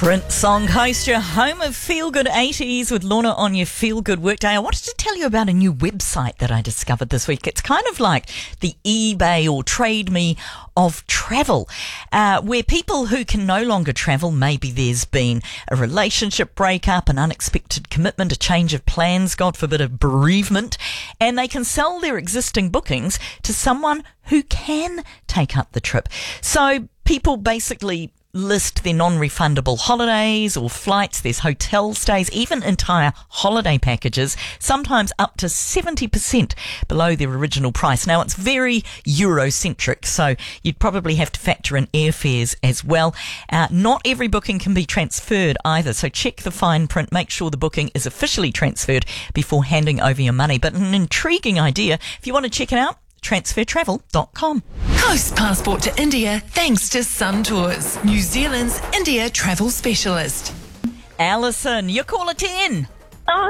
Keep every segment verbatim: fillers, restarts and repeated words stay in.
Prince Song Coast, your home of Feel Good eighties with Lorna on your Feel Good Workday. I wanted to tell you about a new website that I discovered this week. It's kind of like the eBay or Trade Me of travel, uh, where people who can no longer travel, maybe there's been a relationship breakup, an unexpected commitment, a change of plans, God forbid a bereavement, and they can sell their existing bookings to someone who can take up the trip. So people basically list their non-refundable holidays or flights, there's hotel stays, even entire holiday packages, sometimes up to seventy percent below their original price. Now, it's very Eurocentric, so you'd probably have to factor in airfares as well. Uh, not every booking can be transferred either, so check the fine print, make sure the booking is officially transferred before handing over your money. But an intriguing idea. If you want to check it out, transfer travel dot com. Coast passport to India thanks to Sun Tours, New Zealand's India travel specialist. Alison, you're caller ten. Oh,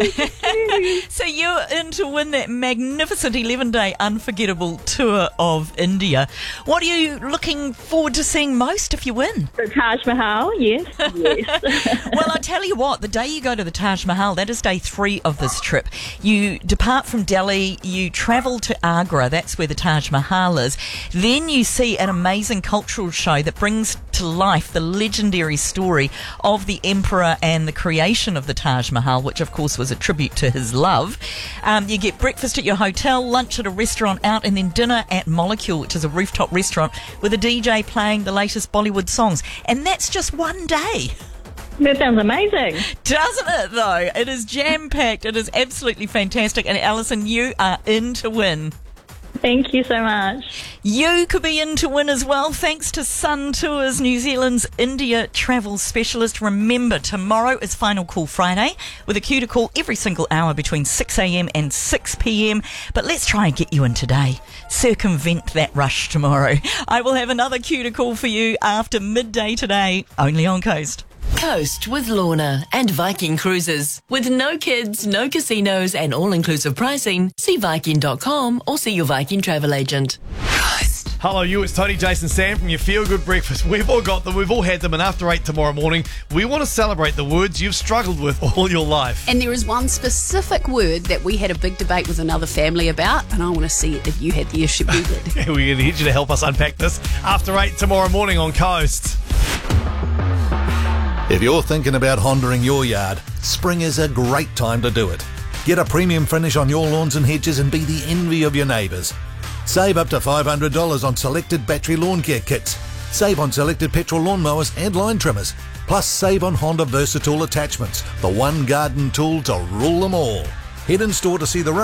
yay. So you're in to win that magnificent eleven-day unforgettable tour of India. What are you looking forward to seeing most if you win? The Taj Mahal, yes. yes. Well, I tell you what, the day you go to the Taj Mahal, that is day three of this trip. You depart from Delhi, you travel to Agra, that's where the Taj Mahal is. Then you see an amazing cultural show that brings to life the legendary story of the emperor and the creation of the Taj Mahal, which of course was a tribute to his love. Um, you get breakfast at your hotel, lunch at a restaurant out, and then dinner at Molecule, which is a rooftop restaurant with a D J playing the latest Bollywood songs. And that's just one day. That sounds amazing. Doesn't it, though? It is jam-packed. It is absolutely fantastic. And Alison, you are in to win. Thank you so much. You could be in to win as well, thanks to Sun Tours, New Zealand's India travel specialist. Remember, tomorrow is Final Call Friday, with a queue to call every single hour between six a.m. and six p.m. But let's try and get you in today. Circumvent that rush tomorrow. I will have another queue to call for you after midday today, only on Coast. Coast with Lorna and Viking Cruises. With no kids, no casinos and all-inclusive pricing, see Viking dot com or see your Viking travel agent. Coast. Hello, you. It's Tony, Jason, Sam from your Feel Good Breakfast. We've all got them. We've all had them. And after eight tomorrow morning, we want to celebrate the words you've struggled with all your life. And there is one specific word that we had a big debate with another family about, and I want to see if you had the issue we did. We're going to need you to help us unpack this after eight tomorrow morning on Coast. If you're thinking about Hondaing your yard, spring is a great time to do it. Get a premium finish on your lawns and hedges and be the envy of your neighbours. Save up to five hundred dollars on selected battery lawn care kits. Save on selected petrol lawnmowers and line trimmers. Plus save on Honda Versatile attachments, the one garden tool to rule them all. Head in store to see the